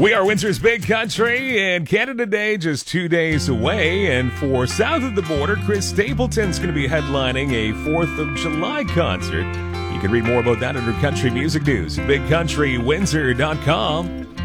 We are Windsor's Big Country, and Canada Day just 2 days away. And for south of the border, Chris Stapleton's going to be headlining a 4th of July concert. You can read more about that under Country Music News at BigCountryWindsor.com.